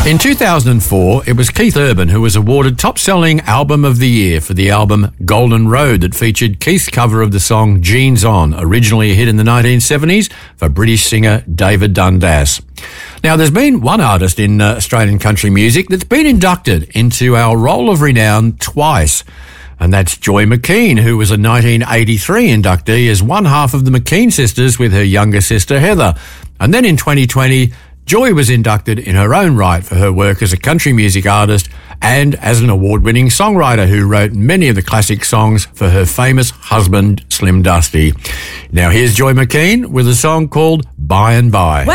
In 2004, it was Keith Urban who was awarded Top-Selling Album of the Year for the album Golden Road that featured Keith's cover of the song Jeans On, originally a hit in the 1970s for British singer David Dundas. Now, there's been one artist in Australian country music that's been inducted into our Roll of Renown twice, and that's Joy McKean, who was a 1983 inductee as one half of the McKean sisters with her younger sister Heather. And then in 2020, Joy was inducted in her own right for her work as a country music artist and as an award-winning songwriter who wrote many of the classic songs for her famous husband, Slim Dusty. Now here's Joy McKean with a song called By and By.